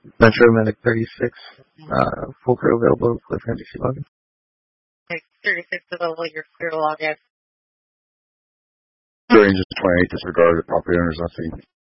Metro Medic 36, full crew available with NDC login. 36 available, you're clear to log in. Range is 28, disregard the property owner's not seen.